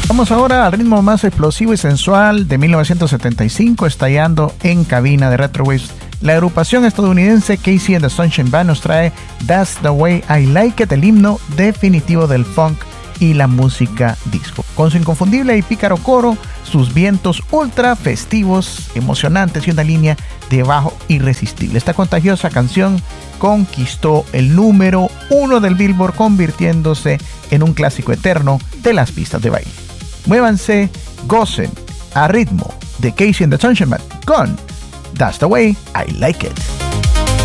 Vamos ahora al ritmo más explosivo y sensual de 1975, estallando en cabina de Retrowaves. La agrupación estadounidense Casey and the Sunshine Band nos trae That's the Way I Like It, el himno definitivo del funk y la música disco. Con su inconfundible y pícaro coro, sus vientos ultra festivos, emocionantes y una línea de bajo irresistible. Esta contagiosa canción conquistó el número 1 del Billboard, convirtiéndose en un clásico eterno de las pistas de baile. Muévanse, gocen a ritmo de Casey and the Sunshine Band con That's the Way I Like It.